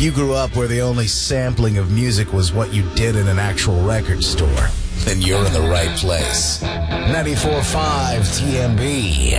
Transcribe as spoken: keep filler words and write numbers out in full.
you grew up where the only sampling of music was what you did in an actual record store, then you're in the right place. ninety-four point five T M B.